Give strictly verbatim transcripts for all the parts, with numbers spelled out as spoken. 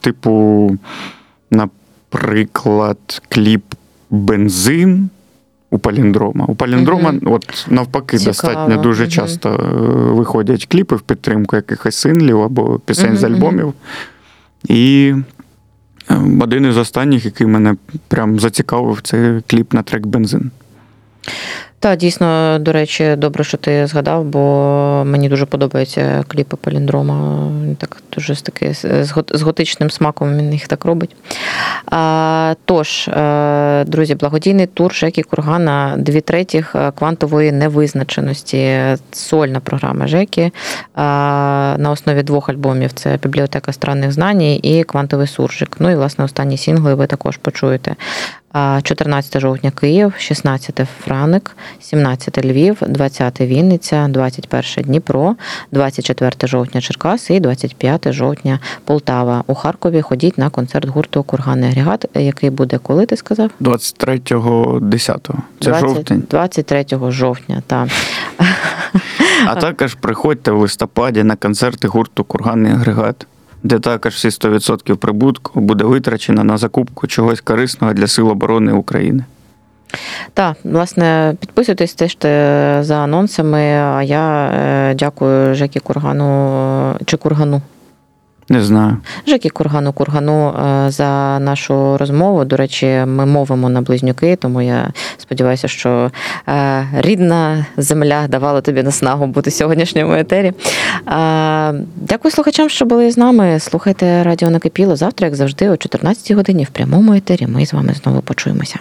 типу, наприклад, кліп «Бензин» у Паліндрома. У Паліндрома, uh-huh. от навпаки, Цікаво. достатньо дуже uh-huh. часто виходять кліпи в підтримку якихось синглів або пісень uh-huh. з альбомів. І один із останніх, який мене прям зацікавив, це кліп на трек «Бензин». Так, дійсно, до речі, добре, що ти згадав, бо мені дуже подобаються кліпи Паліндрома. Він так дуже з таки з готичним смаком він їх так робить. А, тож, друзі, благодійний тур Жекі Кургана «Дві третіх квантової невизначеності». Сольна програма Жекі на основі двох альбомів. Це «Бібліотека странних знань» і «Квантовий суржик». Ну і, власне, останні сінгли ви також почуєте. чотирнадцятого жовтня Київ, шістнадцятого Франик, сімнадцятого Львів, двадцятого Вінниця, двадцять першого Дніпро, двадцять четвертого жовтня Черкаси і двадцять п'ятого жовтня Полтава. У Харкові ходіть на концерт гурту «Курганний агрегат», який буде коли, ти сказав? двадцять третього десятого. Це двадцять, жовтень. двадцять третього жовтня, так. А також приходьте в листопаді на концерти гурту «Курганний агрегат», де також всі сто відсотків прибутку буде витрачено на закупку чогось корисного для Сил оборони України. Так, власне, підписуйтесь теж за анонсами, а я дякую Жекі Кургану, чи Кургану? Не знаю. Жекі Кургану Кургану за нашу розмову. До речі, ми мовимо на близнюки, тому я сподіваюся, що рідна земля давала тобі наснагу бути в сьогоднішньому етері. Дякую слухачам, що були з нами. Слухайте Радіо Накипіло. Завтра, як завжди, о чотирнадцятій годині в прямому етері ми з вами знову почуємося.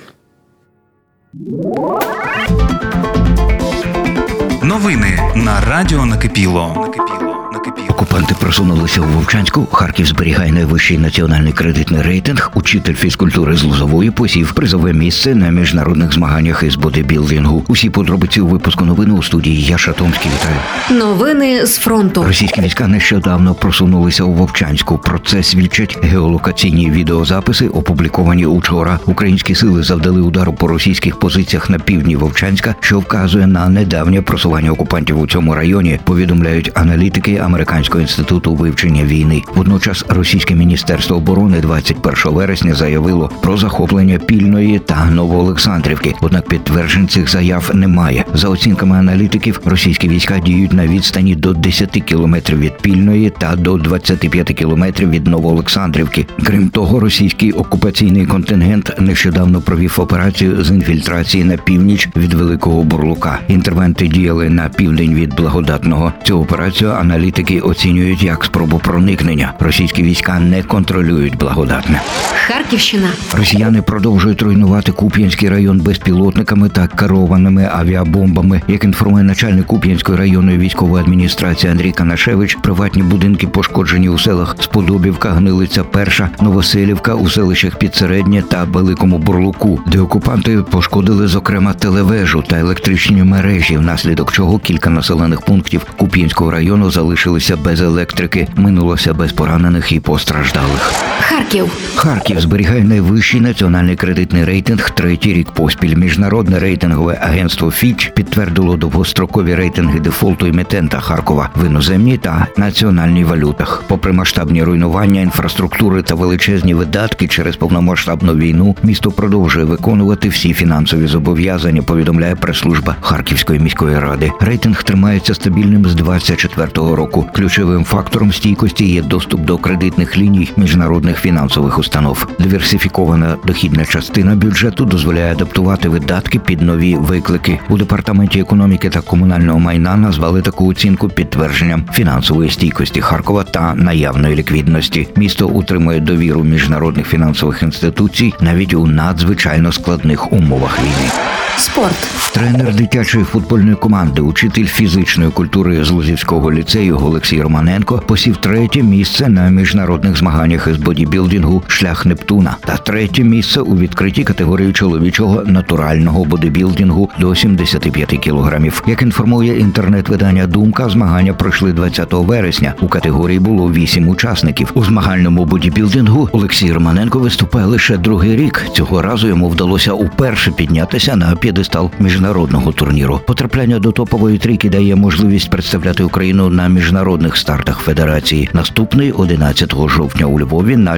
Новини на Радіо Накипіло. Окупанти просунулися у Вовчанську. Харків зберігає найвищий національний кредитний рейтинг. Учитель фізкультури з Лозової посів призове місце на міжнародних змаганнях із бодибілдингу. Усі подробиці у випуску новин у студії Яша Томський. Вітаю. Новини з фронту. Російські війська нещодавно просунулися у Вовчанську. Про це свідчать геолокаційні відеозаписи, опубліковані учора. Українські сили завдали удару по російських позиціях на півдні Вовчанська, що вказує на недавнє просування окупантів у цьому районі, повідомляють аналітики Американського інституту вивчення війни. Водночас російське міністерство оборони двадцять першого вересня заявило про захоплення Пільної та Новоолександрівки. Однак підтверджень цих заяв немає. За оцінками аналітиків, російські війська діють на відстані до десять кілометрів від Пільної та до двадцять п'ять кілометрів від Новоолександрівки. Крім того, російський окупаційний контингент нещодавно провів операцію з інфільтрації на північ від Великого Бурлука. Інтервенти діяли на південь від Благодатного. Цю операцію аналітики оцінюють як спробу проникнення. Російські війська не контролюють Благодатне. Харківщина. Росіяни продовжують руйнувати Куп'янський район безпілотниками та керованими авіабомбами. Як інформує начальник Куп'янської районної військової адміністрації Андрій Канашевич, приватні будинки пошкоджені у селах Сподобівка, Гнилиця Перша, Новоселівка, у селищах Підсереднє та Великому Бурлуку, де окупанти пошкодили, зокрема, телевежу та електричні мережі, внаслідок чого кілька населених пунктів Куп'янського району залишилися без електрики, минулося без поранених і постраждалих. Харків. Харків зберігає найвищий національний кредитний рейтинг третій рік поспіль. Міжнародне рейтингове агентство Фіч підтвердило довгострокові рейтинги дефолту емітента Харкова в іноземній та національній валютах. Попри масштабні руйнування інфраструктури та величезні видатки через повномасштабну війну, місто продовжує виконувати всі фінансові зобов'язання, повідомляє прес-служба Харківської міської ради. Рейтинг тримається стабільним з двадцять четвертого року. Ключовим фактором стійкості є доступ до кредитних ліній міжнародних фінансових установ. Диверсифікована дохідна частина бюджету дозволяє адаптувати видатки під нові виклики. У департаменті економіки та комунального майна назвали таку оцінку підтвердженням фінансової стійкості Харкова та наявної ліквідності. Місто утримує довіру міжнародних фінансових інституцій навіть у надзвичайно складних умовах війни. Спорт. Тренер дитячої футбольної команди, учитель фізичної культури з Лозівського ліцею Олексій Романенко посів третє місце на міжнародних змаганнях із бодібілдингу «Шлях Нептуна» та третє місце у відкритій категорії чоловічого натурального бодібілдингу до сімдесят п'ять кілограмів. Як інформує інтернет-видання «Думка», змагання пройшли двадцятого вересня. У категорії було вісім учасників. У змагальному бодібілдингу Олексій Романенко виступає лише другий рік. Цього разу йому вдалося уперше піднятися на п'єдестал міжнародного турніру. Потрапляння до топової трійки дає можливість представляти Україну на міжнародних стартах федерації. Наступний одинадцятого жовтня у Львові на